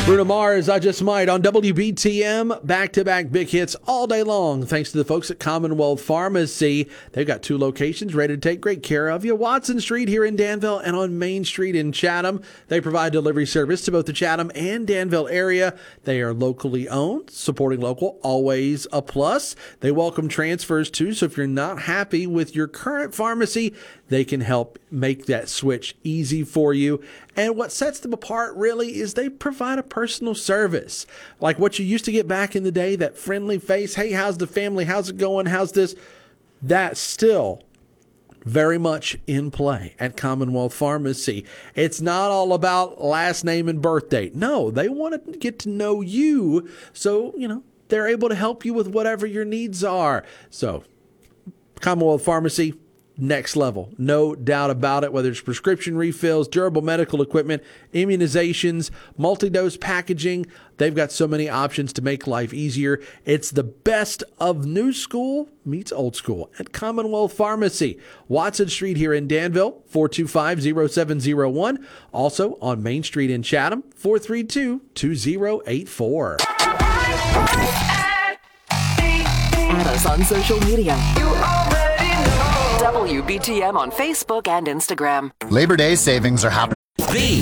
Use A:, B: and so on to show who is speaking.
A: Bruno Mars, I Just Might on WBTM. Back-to-back big hits all day long. Thanks to the folks at Commonwealth Pharmacy. They've got 2 locations ready to take great care of you. Watson Street here in Danville and on Main Street in Chatham. They provide delivery service to both the Chatham and Danville area. They are locally owned. Supporting local, always a plus. They welcome transfers too, so if you're not happy with your current pharmacy, they can help make that switch easy for you. And what sets them apart really is they provide a personal service. Like what you used to get back in the day, that friendly face, hey, how's the family? How's it going? How's this? That's still very much in play at Commonwealth Pharmacy. It's not all about last name and birth date. No, they want to get to know you. So, they're able to help you with whatever your needs are. So, Commonwealth Pharmacy, next level, no doubt about it. Whether it's prescription refills, durable medical equipment, immunizations, multi-dose packaging, they've got so many options to make life easier. It's the best of new school meets old school at Commonwealth Pharmacy. Watson Street here in Danville, 425-0701. Also on Main Street in Chatham, 432-2084.
B: Add us on social media. WBTM on Facebook and Instagram.
C: Labor Day savings are happening.